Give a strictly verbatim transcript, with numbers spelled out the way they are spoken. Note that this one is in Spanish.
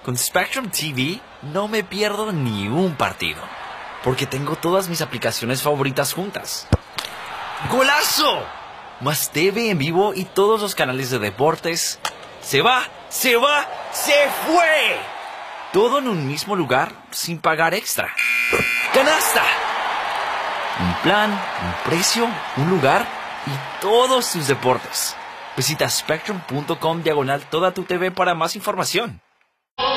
Con Spectrum T V no me pierdo ni un partido, porque tengo todas mis aplicaciones favoritas juntas. ¡Golazo! Más T V en vivo y todos los canales de deportes. ¡Se va! ¡Se va! ¡Se fue! Todo en un mismo lugar sin pagar extra. ¡Canasta! Un plan, un precio, un lugar y todos tus deportes. Visita spectrum punto com diagonal toda tu T V para más información.